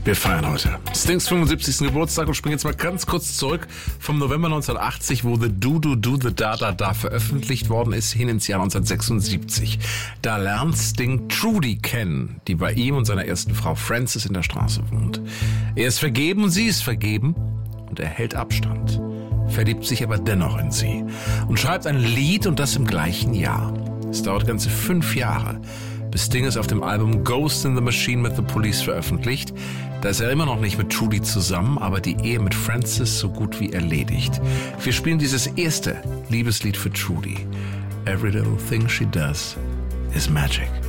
Wir feiern heute Stings 75. Geburtstag und springen jetzt mal ganz kurz zurück vom November 1980, wo The Do Do Do The Da Da Da veröffentlicht worden ist, hin ins Jahr 1976. Da lernt Sting Trudy kennen, die bei ihm und seiner ersten Frau Frances in der Straße wohnt. Er ist vergeben und sie ist vergeben und er hält Abstand, verliebt sich aber dennoch in sie und schreibt ein Lied, und das im gleichen Jahr. Es dauert ganze 5 Jahre, bis Sting es auf dem Album Ghost in the Machine mit The Police veröffentlicht. Da ist er immer noch nicht mit Trudy zusammen, aber die Ehe mit Frances so gut wie erledigt. Wir spielen dieses erste Liebeslied für Trudy. Every little thing she does is magic.